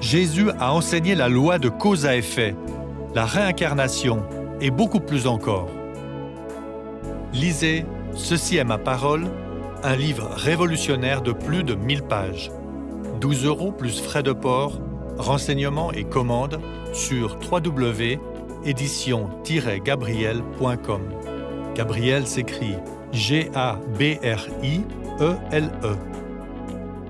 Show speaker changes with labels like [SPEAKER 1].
[SPEAKER 1] Jésus a enseigné la loi de cause à effet, la réincarnation et beaucoup plus encore. Lisez « Ceci est ma parole », un livre révolutionnaire de plus de 1000 pages. 12 € plus frais de port, renseignements et commandes sur www.édition-gabriel.com. Gabriel s'écrit Gabrielle.